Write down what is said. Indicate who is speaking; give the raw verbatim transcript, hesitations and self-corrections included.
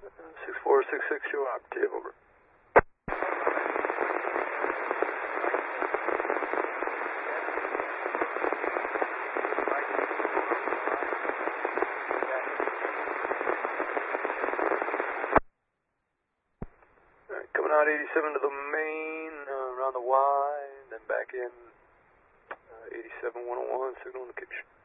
Speaker 1: six four six six, show octave, over. Alright, coming out eighty-seven to the main, uh, around the Y, then back in uh, eighty-seven one oh one, signal in the kitchen.